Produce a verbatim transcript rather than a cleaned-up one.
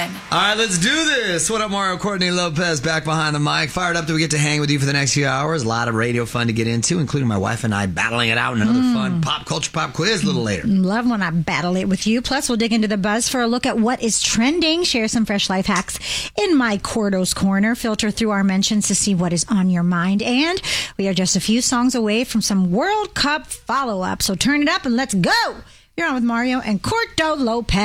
one. All right, let's do this. What up, Mario? Courtney Lopez back behind the mic. Fired up that we get to hang with you for the next few hours. A lot of radio fun to get into, including my wife and I battling it out in another mm. fun pop culture pop quiz a little later. Love when I battle it with you. Plus, we'll dig into the buzz for a look at what is trending, share some fresh life hacks in my Cordo's Corner, filter through our mentions to see what is on your mind. And we are just a few songs away from some World Cup follow-up. So turn it up and let's go. You're on with Mario and Cordo Lopez.